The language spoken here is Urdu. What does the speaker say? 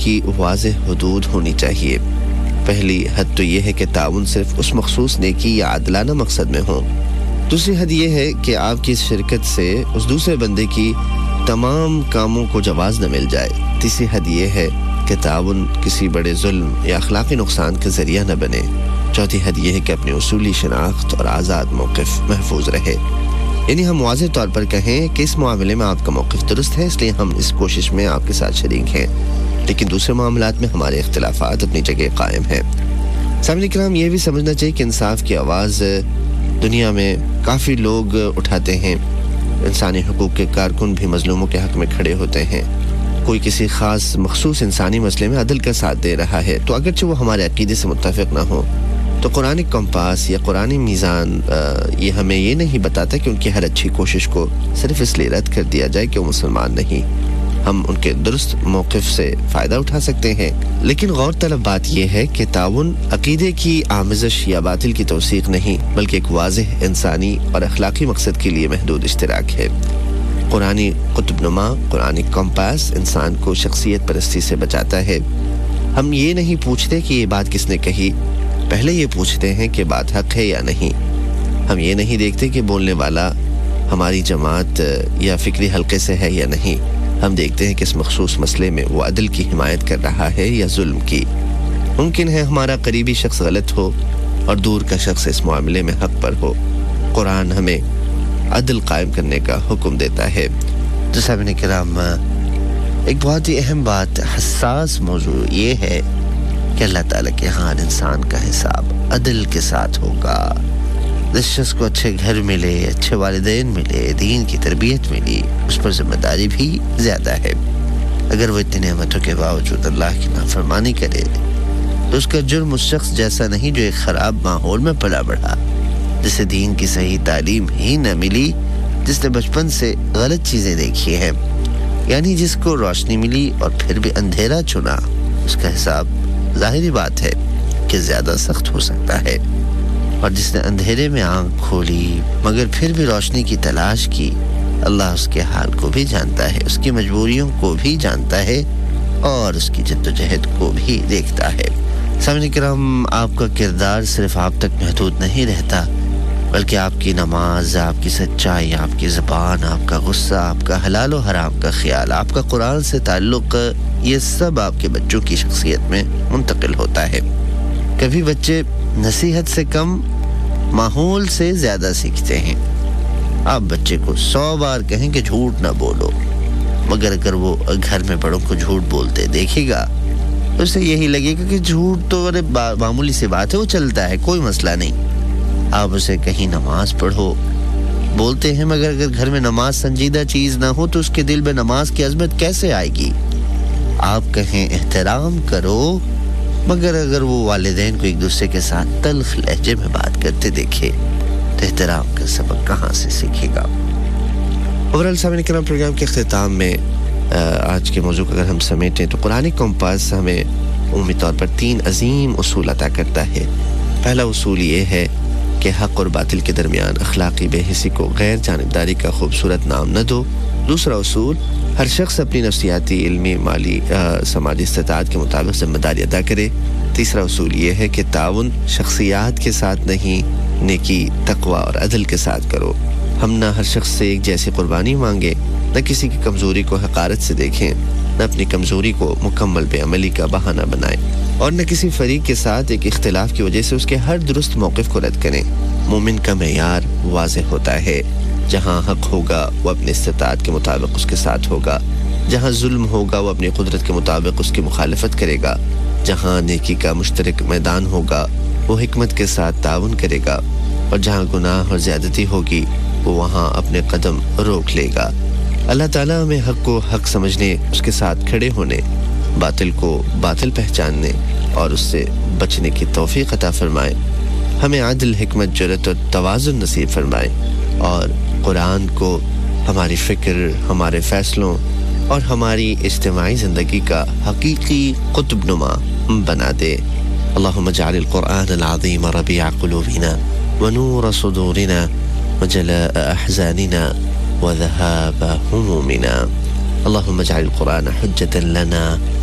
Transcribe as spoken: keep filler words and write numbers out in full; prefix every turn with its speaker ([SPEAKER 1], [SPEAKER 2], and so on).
[SPEAKER 1] کی واضح حدود ہونی چاہیے۔ پہلی حد تو یہ ہے کہ تعاون صرف اس مخصوص نیکی یا عادلانہ مقصد میں ہو۔ دوسری حد یہ ہے کہ آپ کی اس شرکت سے اس دوسرے بندے کی تمام کاموں کو جواز نہ مل جائے۔ تیسری حد یہ ہے کہ تعاون کسی بڑے ظلم یا اخلاقی نقصان کا ذریعہ نہ بنے۔ چوتھی حد یہ ہے کہ اپنی اصولی شناخت اور آزاد موقف محفوظ رہے، یعنی ہم واضح طور پر کہیں کہ اس معاملے میں آپ کا موقف درست ہے، اس لیے ہم اس کوشش میں آپ کے ساتھ شریک ہیں، لیکن دوسرے معاملات میں ہمارے اختلافات اپنی جگہ قائم ہیں۔ سامعین کرام، یہ بھی سمجھنا چاہیے کہ انصاف کی آواز دنیا میں کافی لوگ اٹھاتے ہیں۔ انسانی حقوق کے کارکن بھی مظلوموں کے حق میں کھڑے ہوتے ہیں۔ کوئی کسی خاص مخصوص انسانی مسئلے میں عدل کا ساتھ دے رہا ہے تو اگرچہ وہ ہمارے عقیدے سے متفق نہ ہو، تو قرآن کمپاس یا قرآن میزان یہ ہمیں یہ نہیں بتاتا کہ ان کی ہر اچھی کوشش کو صرف اس لیے رد کر دیا جائے کہ وہ مسلمان نہیں۔ ہم ان کے درست موقف سے فائدہ اٹھا سکتے ہیں، لیکن غور طلب بات یہ ہے کہ تعاون عقیدے کی آمیزش یا باطل کی توثیق نہیں، بلکہ ایک واضح انسانی اور اخلاقی مقصد کے لیے محدود اشتراک ہے۔ قرآنی قطب نما، قرآنی کمپاس انسان کو شخصیت پرستی سے بچاتا ہے۔ ہم یہ نہیں پوچھتے کہ یہ بات کس نے کہی، پہلے یہ پوچھتے ہیں کہ بات حق ہے یا نہیں۔ ہم یہ نہیں دیکھتے کہ بولنے والا ہماری جماعت یا فکری حلقے سے ہے یا نہیں، ہم دیکھتے ہیں کہ اس مخصوص مسئلے میں وہ عدل کی حمایت کر رہا ہے یا ظلم کی۔ ممکن ہے ہمارا قریبی شخص غلط ہو اور دور کا شخص اس معاملے میں حق پر ہو۔ قرآن ہمیں عدل قائم کرنے کا حکم دیتا ہے۔ تو سامعین کرام، ایک بہت ہی اہم بات، حساس موضوع یہ ہے کہ اللہ تعالیٰ کے ہاں انسان کا حساب عدل کے ساتھ ہوگا۔ جس شخص کو اچھے گھر ملے، اچھے والدین ملے، دین کی تربیت ملی، اس پر ذمہ داری بھی زیادہ ہے۔ اگر وہ اتنی نعمتوں کے باوجود اللہ کی نافرمانی کرے تو اس کا جرم اس شخص جیسا نہیں جو ایک خراب ماحول میں پلا بڑھا، جسے دین کی صحیح تعلیم ہی نہ ملی، جس نے بچپن سے غلط چیزیں دیکھی ہیں، یعنی جس کو روشنی ملی اور پھر بھی اندھیرا چنا، اس کا حساب ظاہری بات ہے کہ زیادہ سخت ہو سکتا ہے۔ اور جس نے اندھیرے میں آنکھ کھولی مگر پھر بھی روشنی کی تلاش کی، اللہ اس کے حال کو بھی جانتا ہے، اس کی مجبوریوں کو بھی جانتا ہے اور اس کی جد و جہد کو بھی دیکھتا ہے۔ سامعین کرام، آپ کا کردار صرف آپ تک محدود نہیں رہتا، بلکہ آپ کی نماز، آپ کی سچائی، آپ کی زبان، آپ کا غصہ، آپ کا حلال و حرام کا خیال، آپ کا قرآن سے تعلق، یہ سب آپ کے بچوں کی شخصیت میں منتقل ہوتا ہے۔ کبھی بچے نصیحت سے کم ماحول سے زیادہ سیکھتے ہیں۔ آپ بچے کو سو بار کہیں کہ جھوٹ نہ بولو، مگر اگر وہ گھر میں بڑوں کو جھوٹ بولتے دیکھے گا تو اسے یہی لگے گا کہ جھوٹ تو ارے معمولی سی بات ہے، وہ چلتا ہے، کوئی مسئلہ نہیں۔ آپ اسے کہیں نماز پڑھو بولتے ہیں، مگر اگر گھر میں نماز سنجیدہ چیز نہ ہو تو اس کے دل میں نماز کی عظمت کیسے آئے گی؟ آپ کہیں احترام کرو، مگر اگر وہ والدین کو ایک دوسرے کے ساتھ تلخ لہجے میں بات کرتے دیکھے تو احترام کا سبق کہاں سے سیکھے گا؟ اوورال سامعین کرام، پروگرام کے اختتام میں آج کے موضوع کو اگر ہم سمیٹیں تو قرآن کمپاس ہمیں عمومی طور پر تین عظیم اصول عطا کرتا ہے۔ پہلا اصول یہ ہے کہ حق اور باطل کے درمیان اخلاقی بے حسی کو غیر جانبداری کا خوبصورت نام نہ دو۔ دوسرا اصول، ہر شخص اپنی نفسیاتی، علمی، مالی، سماجی استطاعت کے مطابق ذمہ داری ادا کرے۔ تیسرا اصول یہ ہے کہ تعاون شخصیات کے ساتھ نہیں، نیکی، تقوی اور عدل کے ساتھ کرو۔ ہم نہ ہر شخص سے ایک جیسی قربانی مانگیں، نہ کسی کی کمزوری کو حقارت سے دیکھیں، نہ اپنی کمزوری کو مکمل بے عملی کا بہانہ بنائیں، اور نہ کسی فریق کے ساتھ ایک اختلاف کی وجہ سے اس کے ہر درست موقف کو رد کریں۔ مومن کا معیار واضح ہوتا ہے، جہاں حق ہوگا وہ اپنی استطاعت کے مطابق اس کے ساتھ ہوگا، جہاں ظلم ہوگا وہ اپنی قدرت کے مطابق اس کی مخالفت کرے گا، جہاں نیکی کا مشترک میدان ہوگا وہ حکمت کے ساتھ تعاون کرے گا، اور جہاں گناہ اور زیادتی ہوگی وہ وہاں اپنے قدم روک لے گا۔ اللہ تعالیٰ ہمیں حق کو حق سمجھنے، اس کے ساتھ کھڑے ہونے، باطل کو باطل پہچاننے اور اس سے بچنے کی توفیق عطا فرمائے۔ ہمیں عدل، حکمت، جرأت اور توازن نصیب فرمائے، اور قرآن کو ہماری فکر، ہمارے فیصلوں اور ہماری اجتماعی زندگی کا حقیقی قطب نما بنا دے۔ اللہم اجعل القرآن العظیم ربیع قلوبنا ونور صدورنا وجلاء احزاننا وذهاب همومنا۔ اللهم اجعل القرآن حجة لنا